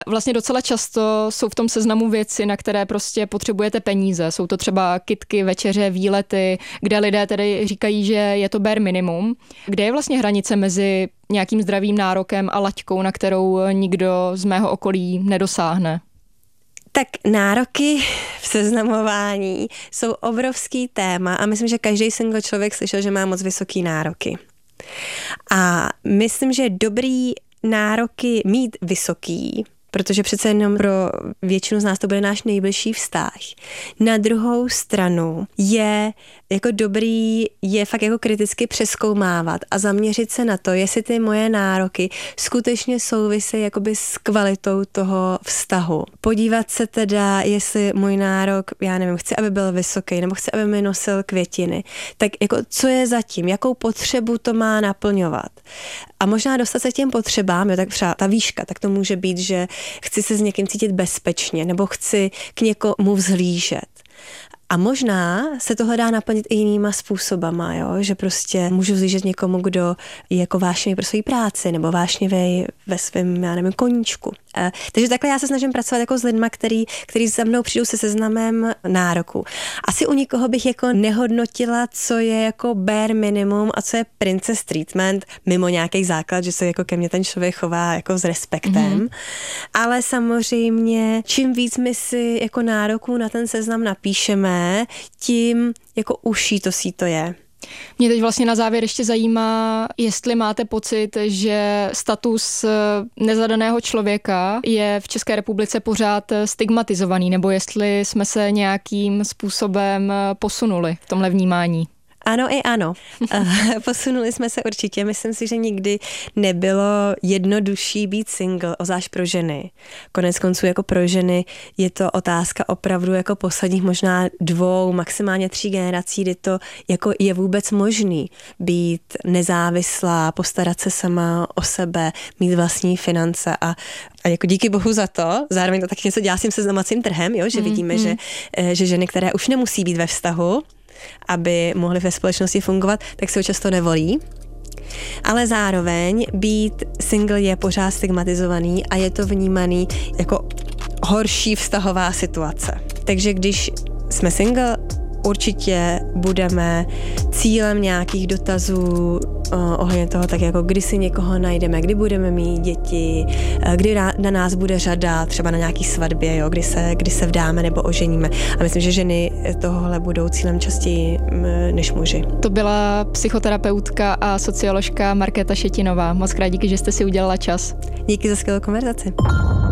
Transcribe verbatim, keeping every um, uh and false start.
Vlastně docela často jsou v tom seznamu věci, na které prostě potřebujete peníze. Jsou to třeba kytky, večeře, výlety, kde lidé tedy říkají, že je to bare minimum. Kde je vlastně hranice mezi nějakým zdravým nárokem a laťkou, na kterou nikdo z mého okolí nedosáhne? Tak nároky v seznamování jsou obrovský téma a myslím, že každý single člověk slyšel, že má moc vysoký nároky. A myslím, že je dobrý nároky mít vysoký, protože přece jenom pro většinu z nás to bude náš nejbližší vztah. Na druhou stranu je jako dobrý je fakt jako kriticky přezkoumávat a zaměřit se na to, jestli ty moje nároky skutečně souvisí jakoby s kvalitou toho vztahu. Podívat se teda, jestli můj nárok, já nevím, chci, aby byl vysoký, nebo chci, aby mi nosil květiny, tak jako co je zatím, jakou potřebu to má naplňovat. A možná dostat se k těm potřebám, jo, tak třeba ta výška, tak to může být, že chci se s někým cítit bezpečně, nebo chci k někomu vzhlížet. A možná se tohle dá naplnit i jinýma způsobama, jo? Že prostě můžu vzlížet někomu, kdo je jako vášnivý pro svou práci nebo vášnivý ve svém, já nevím, koníčku. E, takže takhle já se snažím pracovat jako s lidma, který, který za mnou přijdou se seznamem nároků. Asi u nikoho bych jako nehodnotila, co je jako bare minimum a co je princess treatment, mimo nějaký základ, že se jako ke mně ten člověk chová jako s respektem. Mm-hmm. Ale samozřejmě, čím víc my si jako nároků na ten seznam napíšeme, tím jako uší to sí to je. Mě teď vlastně na závěr ještě zajímá, jestli máte pocit, že status nezadaného člověka je v České republice pořád stigmatizovaný, nebo jestli jsme se nějakým způsobem posunuli v tomhle vnímání. Ano i ano. Posunuli jsme se určitě. Myslím si, že nikdy nebylo jednodušší být single, obzvlášť pro ženy. Konec konců jako pro ženy je to otázka opravdu jako posledních možná dvou, maximálně tří generací, kdy to jako je vůbec možný být nezávislá, postarat se sama o sebe, mít vlastní finance a A jako díky bohu za to, zároveň to taky něco dělá s tím seznamovacím trhem, jo? Že mm, vidíme, mm. Že, že ženy, které už nemusí být ve vztahu, aby mohly ve společnosti fungovat, tak se ho často nevolí. Ale zároveň být single je pořád stigmatizovaný a je to vnímaný jako horší vztahová situace. Takže když jsme single, určitě budeme cílem nějakých dotazů uh, ohledně toho, tak jako kdy si někoho najdeme, kdy budeme mít děti, uh, kdy na, na nás bude řada, třeba na nějaký svatbě, jo, kdy se, kdy se vdáme nebo oženíme. A myslím, že ženy tohohle budou cílem častěji m, než muži. To byla psychoterapeutka a socioložka Markéta Šetinová. Moc krát díky, že jste si udělala čas. Díky za skvělou konverzaci.